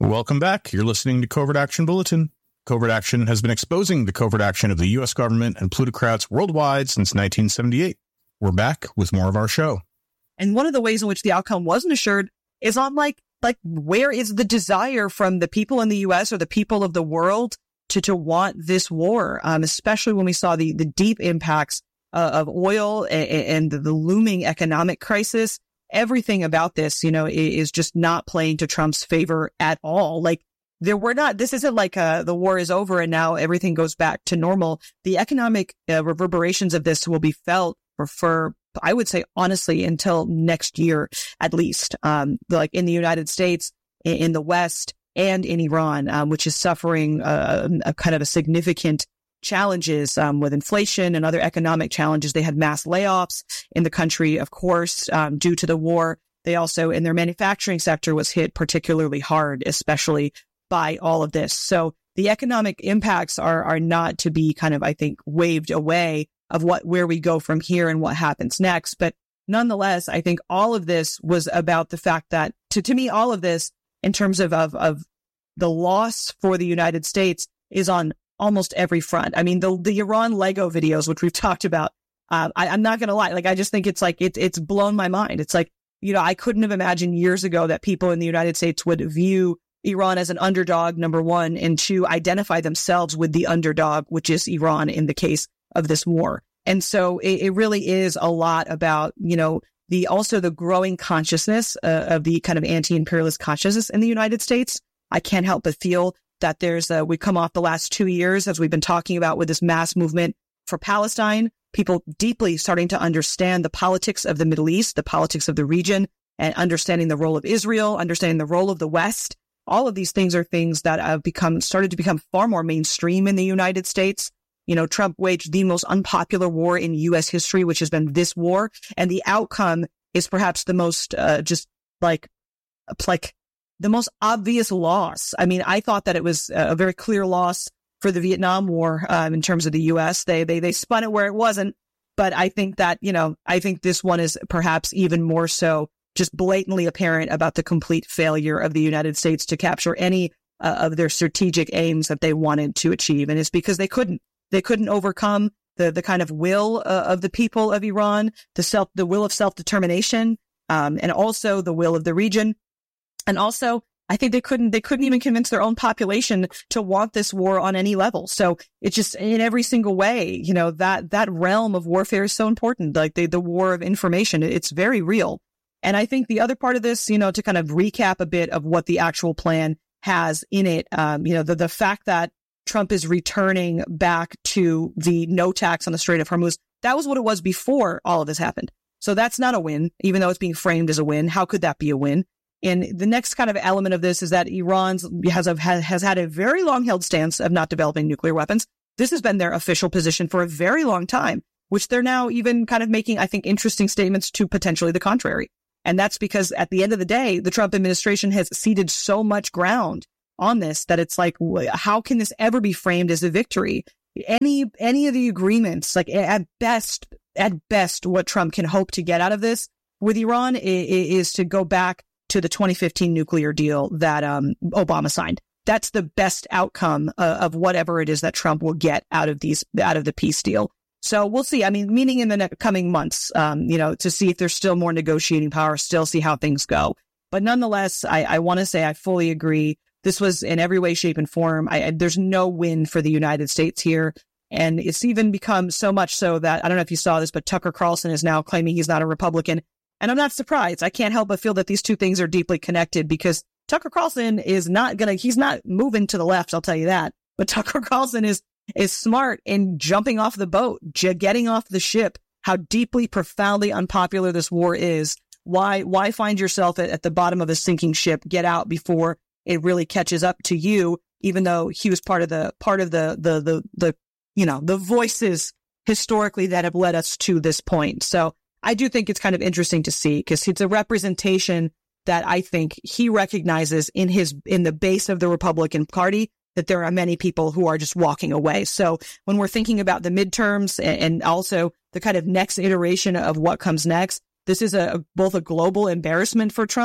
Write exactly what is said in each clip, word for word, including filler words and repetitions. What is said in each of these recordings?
Welcome back. You're listening to Covert Action Bulletin. Covert Action has been exposing the covert action of the U S government and plutocrats worldwide since nineteen seventy-eight. We're back with more of our show. And one of the ways in which the outcome wasn't assured is on like, like where is the desire from the people in the U S or the people of the world to, to want this war, um, especially when we saw the, the deep impacts uh, of oil and, and the, the looming economic crisis. Everything about this, you know, is just not playing to Trump's favor at all. Like there were not, this isn't like uh, the war is over and now everything goes back to normal. The economic uh, reverberations of this will be felt for, for, I would say, honestly, until next year, at least, um, like in the United States, in, in the West, and in Iran, um, which is suffering uh, a kind of a significant challenges um, with inflation and other economic challenges. They had mass layoffs in the country, of course, um, due to the war. They also, in their manufacturing sector, was hit particularly hard, especially by all of this. So the economic impacts are are not to be kind of, I think, waved away of what where we go from here and what happens next. But nonetheless, I think all of this was about the fact that, to, to me, all of this in terms of, of, of the loss for the United States is on almost every front. I mean, the the Iran Lego videos, which we've talked about, uh, I, I'm not going to lie. Like, I just think it's like, it, it's blown my mind. It's like, you know, I couldn't have imagined years ago that people in the United States would view Iran as an underdog, number one, and two, identify themselves with the underdog, which is Iran in the case of this war. And so it, it really is a lot about, you know, the also the growing consciousness uh, of the kind of anti-imperialist consciousness in the United States. I can't help but feel that there's a, we come off the last two years, as we've been talking about, with this mass movement for Palestine, people deeply starting to understand the politics of the Middle East, the politics of the region, and understanding the role of Israel, understanding the role of the West. All of these things are things that have become, started to become far more mainstream in the United States. You know, Trump waged the most unpopular war in U S history, which has been this war. And the outcome is perhaps the most, uh, just like, like, the most obvious loss. I mean, I thought that it was a very clear loss for the Vietnam War um, in terms of the U S. They they they spun it where it wasn't. But I think that, you know, I think this one is perhaps even more so just blatantly apparent about the complete failure of the United States to capture any uh, of their strategic aims that they wanted to achieve. And it's because they couldn't. They couldn't overcome the the kind of will uh, of the people of Iran, the self the will of self-determination, um, and also the will of the region. And also, I think they couldn't, they couldn't even convince their own population to want this war on any level. So it's just in every single way, you know, that, that realm of warfare is so important. Like the, the war of information, it's very real. And I think the other part of this, you know, to kind of recap a bit of what the actual plan has in it, um, you know, the, the fact that Trump is returning back to the no tax on the Strait of Hormuz, that was what it was before all of this happened. So that's not a win, even though it's being framed as a win. How could that be a win? And the next kind of element of this is that Iran has, a, has had a very long held stance of not developing nuclear weapons. This has been their official position for a very long time, which they're now even kind of making, I think, interesting statements to potentially the contrary. And that's because at the end of the day, the Trump administration has ceded so much ground on this that it's like, how can this ever be framed as a victory? Any, any of the agreements, like at best, at best, what Trump can hope to get out of this with Iran is, is to go back to the twenty fifteen nuclear deal that um, Obama signed. That's the best outcome uh, of whatever it is that Trump will get out of these, out of the peace deal. So we'll see. I mean, meaning in the next coming months, um, you know, to see if there's still more negotiating power, still see how things go. But nonetheless, I, I want to say I fully agree. This was in every way, shape, and form. I, I, there's no win for the United States here. And it's even become so much so that, I don't know if you saw this, but Tucker Carlson is now claiming he's not a Republican. And I'm not surprised. I can't help but feel that these two things are deeply connected because Tucker Carlson is not going to, he's not moving to the left, I'll tell you that. But Tucker Carlson is, is smart in jumping off the boat, j- getting off the ship, how deeply, profoundly unpopular this war is. Why, why find yourself at, at the bottom of a sinking ship? Get out before it really catches up to you, even though he was part of the, part of the, the, the, the, you know, the voices historically that have led us to this point. So I do think it's kind of interesting to see because it's a representation that I think he recognizes in his, in the base of the Republican Party, that there are many people who are just walking away. So when we're thinking about the midterms and, and also the kind of next iteration of what comes next, this is a, both a global embarrassment for Trump,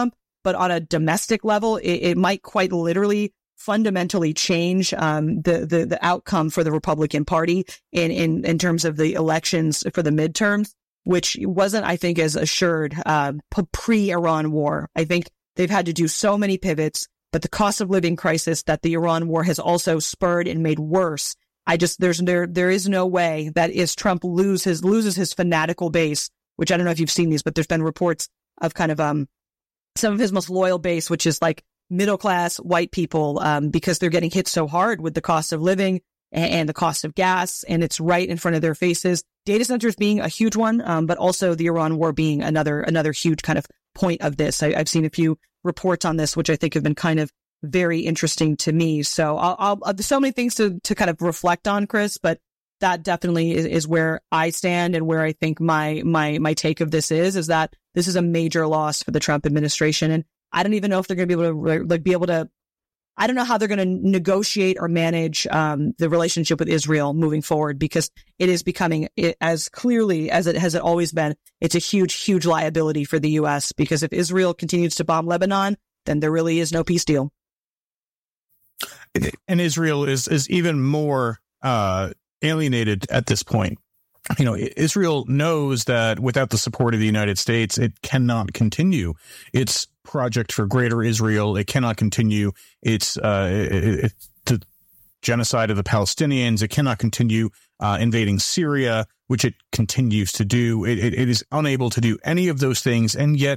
but on a domestic level, it, it might quite literally fundamentally change um, the, the the outcome for the Republican Party in, in, in terms of the elections for the midterms, which wasn't, I think, as assured uh, pre-Iran war. I think they've had to do so many pivots, but the cost of living crisis that the Iran war has also spurred and made worse. I just there's there there is no way that if Trump lose his loses his fanatical base, which I don't know if you've seen these, but there's been reports of kind of um some of his most loyal base, which is like middle class white people, um, because they're getting hit so hard with the cost of living and, and the cost of gas, and it's right in front of their faces. Data centers being a huge one, um, but also the Iran war being another another huge kind of point of this. I, I've seen a few reports on this, which I think have been kind of very interesting to me. So I'll, I'll there's so many things to to kind of reflect on, Chris, but that definitely is, is where I stand and where I think my my my take of this is is that this is a major loss for the Trump administration. And I don't even know if they're going to be able to like be able to. I don't know how they're going to negotiate or manage um, the relationship with Israel moving forward, because it is becoming it, as clearly as it has always been. It's a huge, huge liability for the U S, because if Israel continues to bomb Lebanon, then there really is no peace deal. And Israel is is even more uh, alienated at this point. You know, Israel knows that without the support of the United States, it cannot continue its project for Greater Israel. It cannot continue its uh, it, it, the genocide of the Palestinians. It cannot continue uh, invading Syria, which it continues to do. It, it, it is unable to do any of those things. And yet,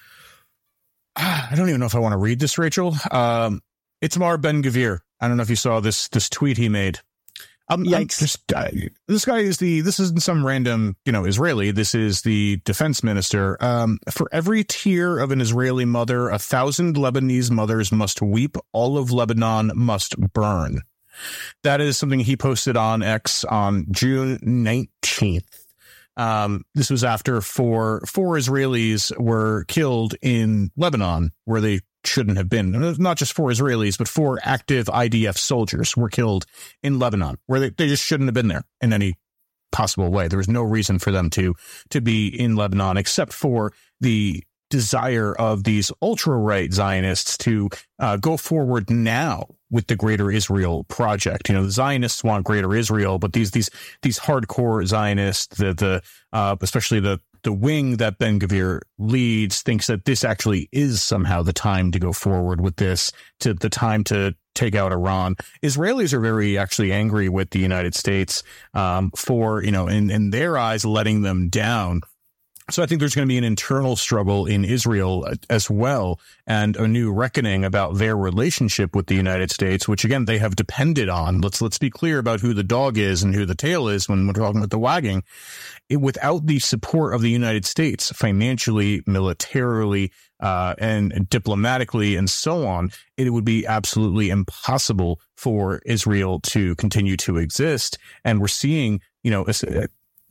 I don't even know if I want to read this, Rachel. Um, Itamar Ben-Gvir. I don't know if you saw this this tweet he made. Um, Yikes. Just, uh, this guy is the, this isn't some random, you know, Israeli. This is the defense minister. Um, for every tear of an Israeli mother, a thousand Lebanese mothers must weep. All of Lebanon must burn. That is something he posted on X on June nineteenth. Um, this was after four, four Israelis were killed in Lebanon, where they shouldn't have been. Not just four Israelis, but four active I D F soldiers were killed in Lebanon, where they, they just shouldn't have been there in any possible way. There was no reason for them to to be in Lebanon, except for the desire of these ultra-right Zionists to uh, go forward now with the Greater Israel project. You know, the Zionists want Greater Israel, but these these these hardcore Zionists, the the uh, especially the the wing that Ben-Gvir leads, thinks that this actually is somehow the time to go forward with this, to the time to take out Iran. Israelis are very actually angry with the United States um, for, you know, in, in their eyes, letting them down. So I think there's going to be an internal struggle in Israel as well, and a new reckoning about their relationship with the United States, which, again, they have depended on. Let's let's be clear about who the dog is and who the tail is when we're talking about the wagging. It, without the support of the United States financially, militarily, uh, and diplomatically and so on, it would be absolutely impossible for Israel to continue to exist. And we're seeing, you know, a,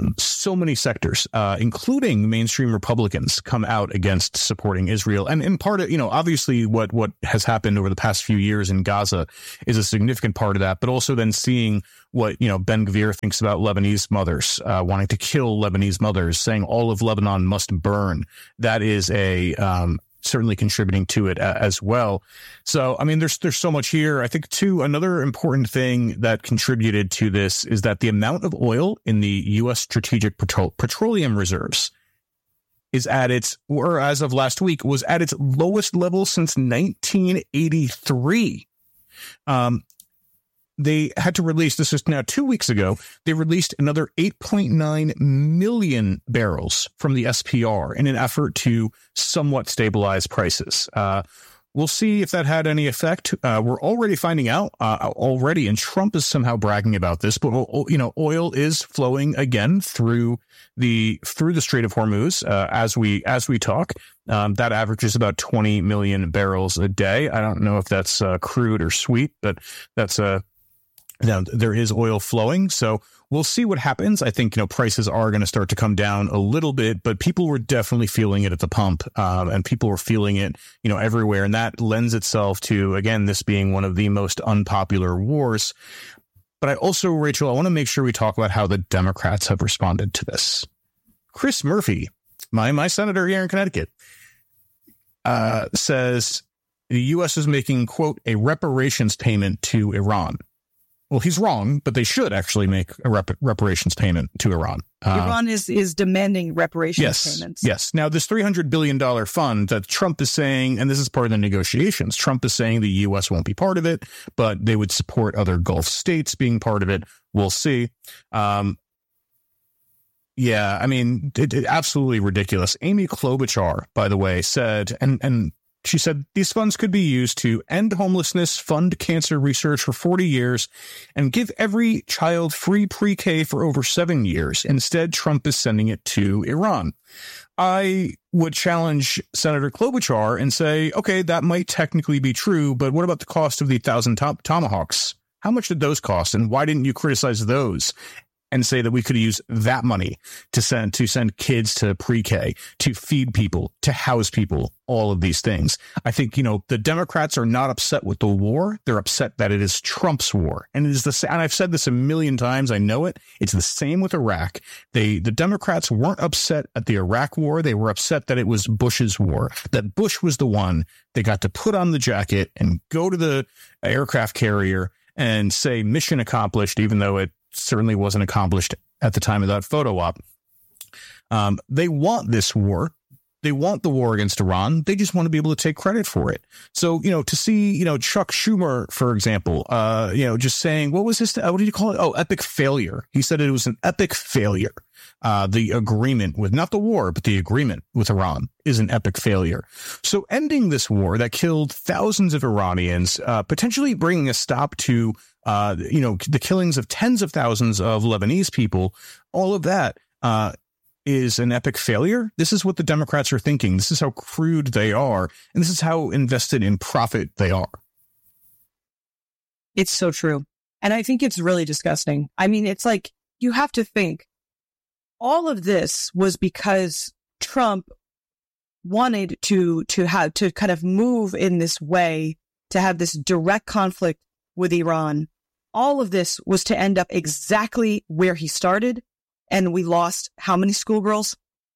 so many sectors, uh, including mainstream Republicans, come out against supporting Israel. And in part of, you know, obviously what, what has happened over the past few years in Gaza is a significant part of that, but also then seeing what, you know, Ben-Gvir thinks about Lebanese mothers, uh, wanting to kill Lebanese mothers, saying all of Lebanon must burn. That is a, um, certainly contributing to it as well. So, I mean, there's there's so much here. I think, too, another important thing that contributed to this is that the amount of oil in the U S strategic petro- petroleum reserves is at its, or as of last week, was at its lowest level since nineteen eighty-three. Um, they had to release, this is now two weeks ago, they released another eight point nine million barrels from the S P R in an effort to somewhat stabilize prices. Uh, we'll see if that had any effect. Uh, we're already finding out uh, already, and Trump is somehow bragging about this, but, you know, oil is flowing again through the through the Strait of Hormuz uh, as we as we talk. Um, that averages about twenty million barrels a day. I don't know if that's uh, crude or sweet, but that's a Now, there is oil flowing, so we'll see what happens. I think, you know, prices are going to start to come down a little bit, but people were definitely feeling it at the pump, um, and people were feeling it, you know, everywhere. And that lends itself to, again, this being one of the most unpopular wars. But I also, Rachel, I want to make sure we talk about how the Democrats have responded to this. Chris Murphy, my my senator here in Connecticut, uh, says the U S is making, quote, a reparations payment to Iran. Well, he's wrong, but they should actually make a rep- reparations payment to Iran. Uh, Iran is, is demanding reparations yes, payments. Yes. Now, this three hundred billion dollars fund that Trump is saying, and this is part of the negotiations, Trump is saying the U S won't be part of it, but they would support other Gulf states being part of it. We'll see. Um, yeah, I mean, it, it, absolutely ridiculous. Amy Klobuchar, by the way, said, and and she said these funds could be used to end homelessness, fund cancer research for forty years, and give every child free pre-K for over seven years. Instead, Trump is sending it to Iran. I would challenge Senator Klobuchar and say, okay, that might technically be true, but what about the cost of the thousand top tomahawks? How much did those cost? And why didn't you criticize those and say that we could use that money to send to send kids to pre-K, to feed people, to house people, all of these things? I think, you know, the Democrats are not upset with the war. They're upset that it is Trump's war. And it is the and I've said this a million times. I know it. It's the same with Iraq. They the Democrats weren't upset at the Iraq war. They were upset that it was Bush's war, that Bush was the one that got to put on the jacket and go to the aircraft carrier and say mission accomplished, even though it certainly wasn't accomplished at the time of that photo op. Um, they want this war. They want the war against Iran. They just want to be able to take credit for it. So, you know, to see, you know, Chuck Schumer, for example, uh, you know, just saying, what was this? What did you call it? Oh, epic failure. He said it was an epic failure. Uh, the agreement with not the war, but the agreement with Iran is an epic failure. So ending this war that killed thousands of Iranians, uh, potentially bringing a stop to, uh, you know, the killings of tens of thousands of Lebanese people, all of that, uh, is an epic failure. This is what the Democrats are thinking. This is how crude they are. And this is how invested in profit they are. It's so true. And I think it's really disgusting. I mean, it's like, you have to think all of this was because Trump wanted to, to have, to kind of move in this way, to have this direct conflict with Iran. All of this was to end up exactly where he started. And we lost how many schoolgirls?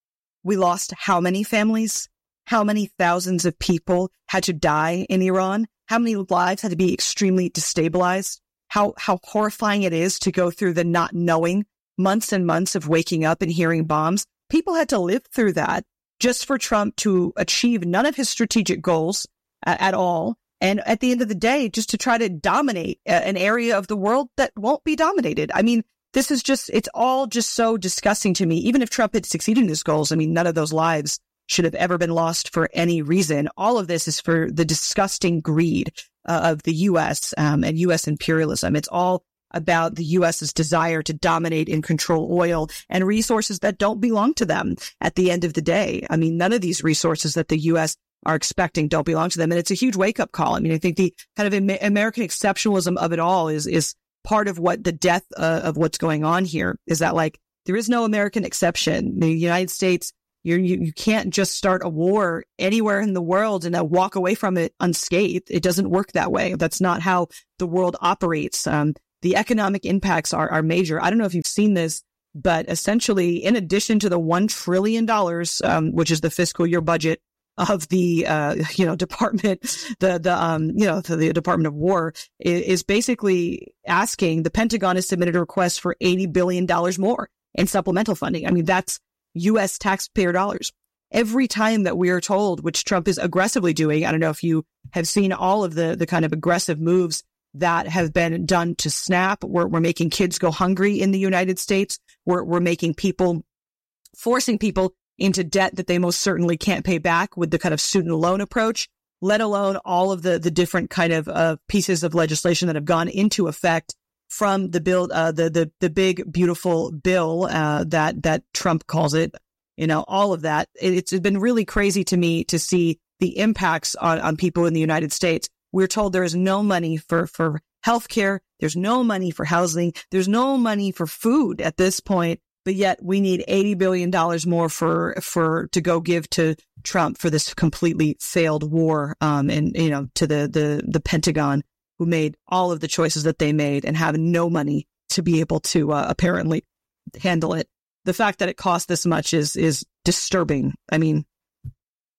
We lost how many families? How many thousands of people had to die in Iran? How many lives had to be extremely destabilized? How, how horrifying it is to go through the not knowing months and months of waking up and hearing bombs. People had to live through that just for Trump to achieve none of his strategic goals uh, at all. And at the end of the day, just to try to dominate uh, an area of the world that won't be dominated. I mean, this is just, it's all just so disgusting to me. Even if Trump had succeeded in his goals, I mean, none of those lives should have ever been lost for any reason. All of this is for the disgusting greed uh, of the U S um, and U S imperialism. It's all about the US's desire to dominate and control oil and resources that don't belong to them at the end of the day. I mean, none of these resources that the U S are expecting don't belong to them. And it's a huge wake up call. I mean, I think the kind of Am- American exceptionalism of it all is, is part of what the death uh, of what's going on here is, that like there is no American exception. The United States, you're, you you can't just start a war anywhere in the world and uh, walk away from it unscathed. It doesn't work that way. That's not how the world operates. Um, the economic impacts are are major. I don't know if you've seen this, but essentially, in addition to the one trillion dollars, um, which is the fiscal year budget of the, uh, you know, department, the, the, um, you know, the, the Department of War is, is basically asking, the Pentagon has submitted a request for eighty billion dollars more in supplemental funding. I mean, that's U S taxpayer dollars. Every time that we are told, which Trump is aggressively doing, I don't know if you have seen all of the, the kind of aggressive moves that have been done to SNAP. We're, we're making kids go hungry in the United States. We're, we're making people, forcing people into debt that they most certainly can't pay back with the kind of student loan approach, let alone all of the, the different kind of uh, pieces of legislation that have gone into effect from the bill, uh, the, the, the big, beautiful bill, uh, that, that Trump calls it, you know, all of that. It, it's been really crazy to me to see the impacts on, on people in the United States. We're told there is no money for, for healthcare. There's no money for housing. There's no money for food at this point. But yet we need eighty billion dollars more for, for, to go give to Trump for this completely failed war. Um, and, you know, to the, the, the Pentagon, who made all of the choices that they made and have no money to be able to, uh, apparently handle it. The fact that it cost this much is, is disturbing. I mean,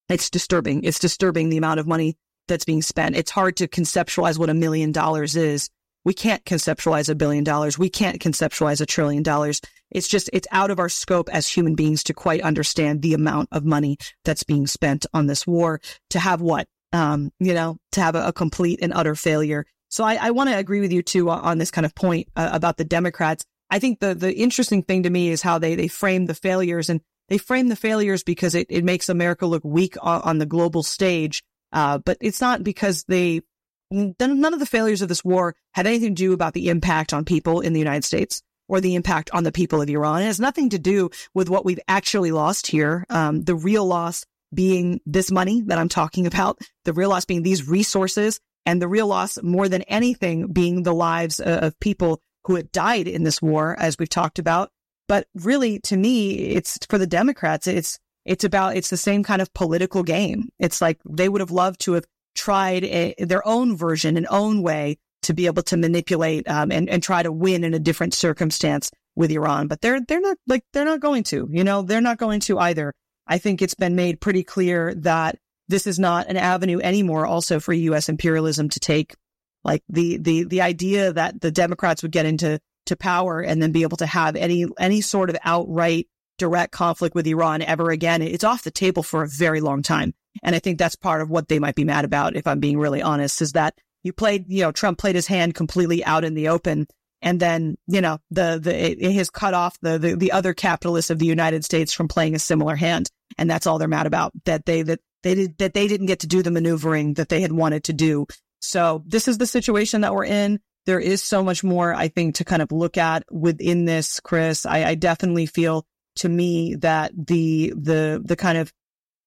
it's disturbing. It's disturbing the amount of money that's being spent. It's hard to conceptualize what a million dollars is. We can't conceptualize a billion dollars. We can't conceptualize a trillion dollars. It's just, it's out of our scope as human beings to quite understand the amount of money that's being spent on this war to have what, um, you know, to have a, a complete and utter failure. So I, I want to agree with you too on this kind of point uh, about the Democrats. I think the, the interesting thing to me is how they, they frame the failures, and they frame the failures because it, it makes America look weak on, on the global stage. Uh, but it's not because they, none of the failures of this war had anything to do about the impact on people in the United States or the impact on the people of Iran. It has nothing to do with what we've actually lost here. Um, the real loss being this money that I'm talking about, the real loss being these resources, and the real loss more than anything being the lives uh, of people who had died in this war, as we've talked about. But really, to me, it's for the Democrats, it's it's about, it's the same kind of political game. It's like they would have loved to have tried a, their own version, an own way to be able to manipulate um, and, and try to win in a different circumstance with Iran. But they're they're not like they're not going to, you know, they're not going to either. I think it's been made pretty clear that this is not an avenue anymore also for U S imperialism to take. Like the the the idea that the Democrats would get into to power and then be able to have any any sort of outright direct conflict with Iran ever again, it's off the table for a very long time. And I think that's part of what they might be mad about, if I'm being really honest, is that you played, you know, Trump played his hand completely out in the open. And then, you know, the the it has cut off the, the the other capitalists of the United States from playing a similar hand. And that's all they're mad about, that they that they did that they didn't get to do the maneuvering that they had wanted to do. So this is the situation that we're in. There is so much more, I think, to kind of look at within this, Chris. I, I definitely feel, to me, that the the the kind of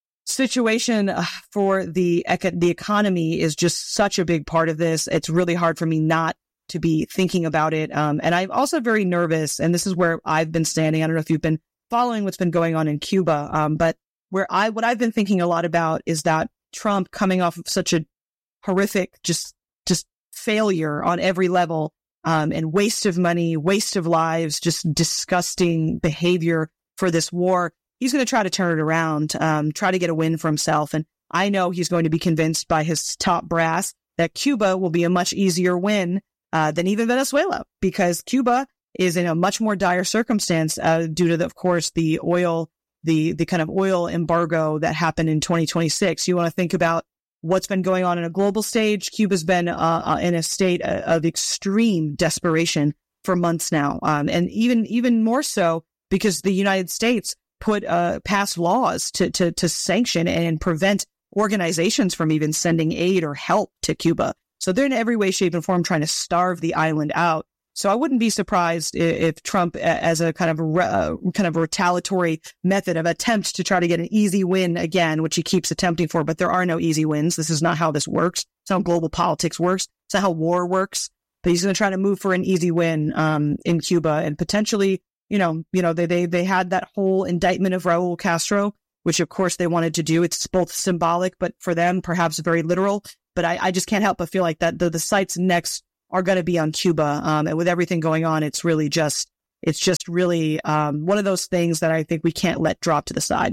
situation for the the economy is just such a big part of this. It's really hard for me not to be thinking about it. Um, and I'm also very nervous, and this is where I've been standing. I don't know if you've been following what's been going on in Cuba, um, but where I what I've been thinking a lot about is that Trump, coming off of such a horrific, just just failure on every level, um, and waste of money, waste of lives, just disgusting behavior for this war. He's going to try to turn it around, um, try to get a win for himself. And I know he's going to be convinced by his top brass that Cuba will be a much easier win uh, than even Venezuela, because Cuba is in a much more dire circumstance uh, due to, the, of course, the oil, the the kind of oil embargo that happened in twenty twenty-six. You want to think about what's been going on in a global stage. Cuba's been uh, uh, in a state of extreme desperation for months now, um, and even even more so because the United States put uh, passed laws to to to sanction and prevent organizations from even sending aid or help to Cuba. So they're in every way, shape, and form trying to starve the island out. So I wouldn't be surprised if, if Trump, as a kind of a, uh, kind of a retaliatory method of attempt to try to get an easy win again, which he keeps attempting for, but there are no easy wins. This is not how this works. It's not how global politics works. It's not how war works. But he's going to try to move for an easy win um, in Cuba, and potentially, you know, you know, they they they had that whole indictment of Raul Castro, which of course they wanted to do. It's both symbolic, but for them, perhaps very literal. But I, I just can't help but feel like that the, the sights next are going to be on Cuba. Um, and with everything going on, it's really just, it's just really um, one of those things that I think we can't let drop to the side.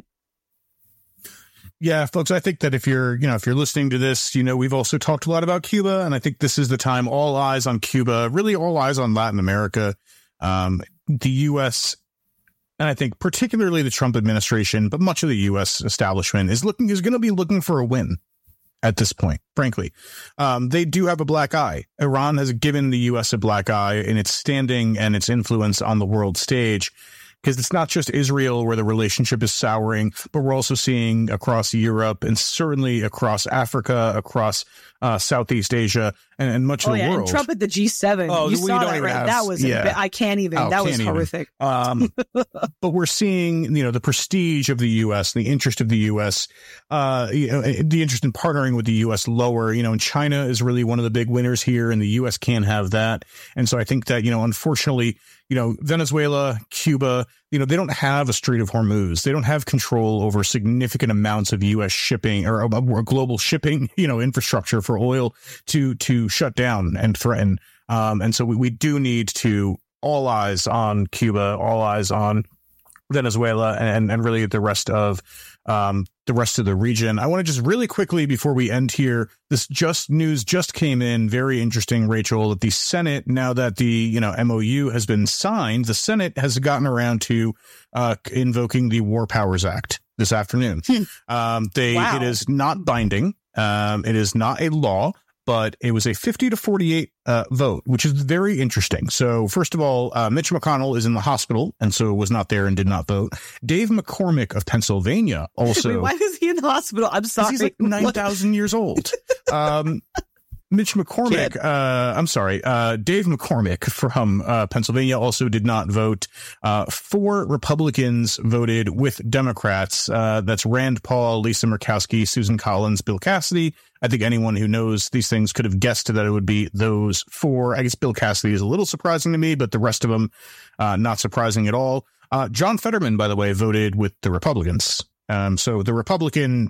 Yeah, folks, I think that if you're, you know, if you're listening to this, you know, we've also talked a lot about Cuba, and I think this is the time, all eyes on Cuba, really all eyes on Latin America. Um, the U S, and I think particularly the Trump administration, but much of the U S establishment is looking, is going to be looking for a win at this point, frankly. Um, they do have a black eye. Iran has given the U S a black eye in its standing and its influence on the world stage, because it's not just Israel where the relationship is souring, but we're also seeing across Europe and certainly across Africa, across uh, Southeast Asia, and, and much oh, of the yeah, world. And Trump at the G seven. Oh, you we saw don't that, even right? have, That was, yeah. I can't even. Oh, that can't was even. horrific. Um, but we're seeing, you know, the prestige of the U S, the interest of the U S, uh, you know, the interest in partnering with the U S lower. You know, and China is really one of the big winners here, and the U S can't have that. And so I think that, you know, unfortunately, you know, Venezuela, Cuba, you know, they don't have a Strait of Hormuz. They don't have control over significant amounts of U S shipping or, or global shipping, you know, infrastructure for oil to to shut down and threaten. Um, and so we, we do need to all eyes on Cuba, all eyes on Venezuela, and, and really the rest of um, the rest of the region. I want to just really quickly, before we end here, this just news just came in. Very interesting, Rachel, that the Senate, now that the, you know, M O U has been signed, the Senate has gotten around to uh, invoking the War Powers Act this afternoon. um, they wow. It is not binding. Um, it is not a law, but it was a fifty to forty-eight uh, vote, which is very interesting. So first of all, uh, Mitch McConnell is in the hospital and so was not there and did not vote. Dave McCormick of Pennsylvania also. Wait, why is he in the hospital? I'm sorry. He's like nine thousand years old. Um, Mitch McCormick, uh, I'm sorry, uh, Dave McCormick from uh, Pennsylvania also did not vote. Uh, four Republicans voted with Democrats. Uh, that's Rand Paul, Lisa Murkowski, Susan Collins, Bill Cassidy. I think anyone who knows these things could have guessed that it would be those four. I guess Bill Cassidy is a little surprising to me, but the rest of them, uh, not surprising at all. Uh, John Fetterman, by the way, voted with the Republicans. Um, so the Republican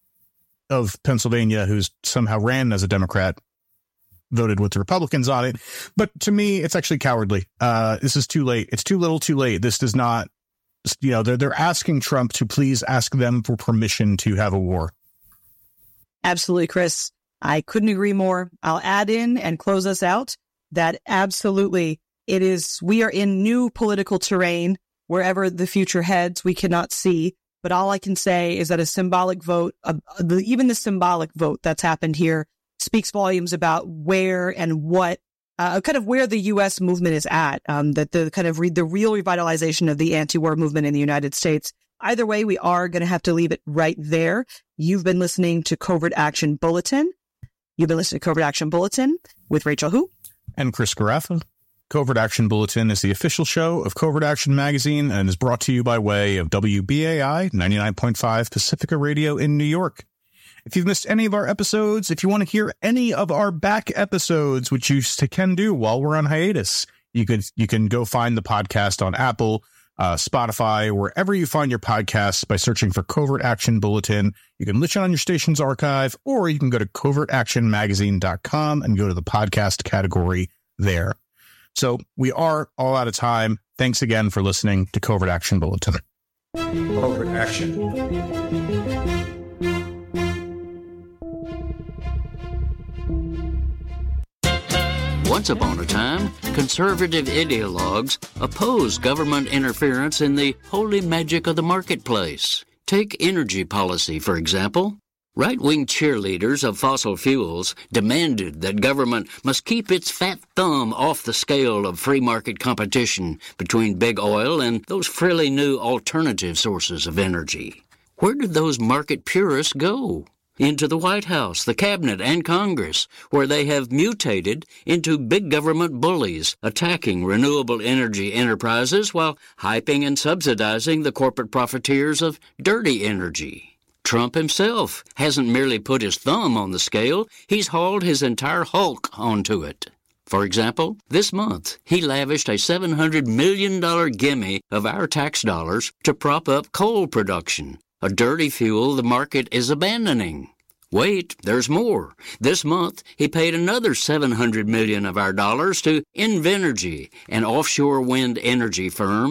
of Pennsylvania, who's somehow ran as a Democrat, voted with the Republicans on it. But to me, it's actually cowardly. Uh, this is too late. It's too little too late. This does not, you know, they're, they're asking Trump to please ask them for permission to have a war. Absolutely, Chris. I couldn't agree more. I'll add in and close us out that absolutely it is. We are in new political terrain. Wherever the future heads, we cannot see. But all I can say is that a symbolic vote, uh, the, even the symbolic vote that's happened here, speaks volumes about where and what, uh, kind of where the U S movement is at. Um, that the kind of re- the real revitalization of the anti-war movement in the United States. Either way, we are going to have to leave it right there. You've been listening to Covert Action Bulletin. You've been listening to Covert Action Bulletin with Rachel Hu and Chris Garaffa. Covert Action Bulletin is the official show of Covert Action Magazine and is brought to you by way of W B A I ninety-nine point five Pacifica Radio in New York. If you've missed any of our episodes, if you want to hear any of our back episodes, which you can do while we're on hiatus, you could you can go find the podcast on Apple, uh, Spotify, wherever you find your podcasts by searching for Covert Action Bulletin. You can listen on your station's archive, or you can go to covert action magazine dot com and go to the podcast category there. So we are all out of time. Thanks again for listening to Covert Action Bulletin. Covert Action. Once upon a time, conservative ideologues opposed government interference in the holy magic of the marketplace. Take energy policy, for example. Right-wing cheerleaders of fossil fuels demanded that government must keep its fat thumb off the scale of free market competition between big oil and those frilly new alternative sources of energy. Where did those market purists go? Into the White House, the Cabinet, and Congress, where they have mutated into big government bullies, attacking renewable energy enterprises while hyping and subsidizing the corporate profiteers of dirty energy. Trump himself hasn't merely put his thumb on the scale, he's hauled his entire hulk onto it. For example, this month, he lavished a seven hundred million dollars gimme of our tax dollars to prop up coal production, a dirty fuel the market is abandoning. Wait, there's more. This month, he paid another seven hundred million dollars of our dollars to Invenergy, an offshore wind energy firm